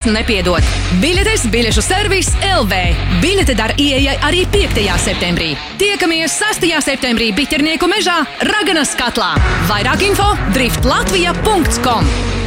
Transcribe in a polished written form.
kļūšanu nepiedot. Biļetes biļešu servis LV. Biļete dar ieejai arī 5. septembrī. Tiekamies 6. septembrī Biķernieku mežā Raganas katlā. Vairāk info driftlatvija.com.